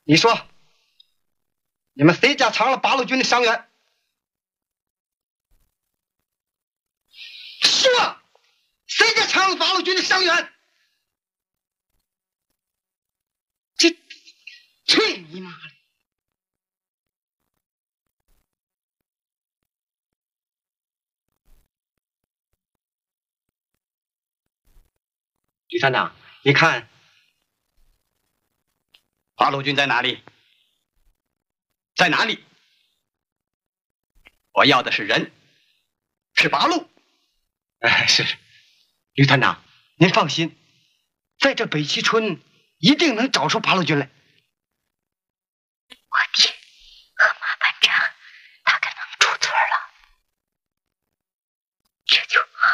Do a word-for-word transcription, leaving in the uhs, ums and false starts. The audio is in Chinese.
你说，你们谁家藏了八路军的伤员？说，谁家藏了八路军的伤员？这，去你妈的！吕团长，你看，八路军在哪里？在哪里？我要的是人，是八路。哎，是，吕团长，您放心，在这北齐村一定能找出八路军来。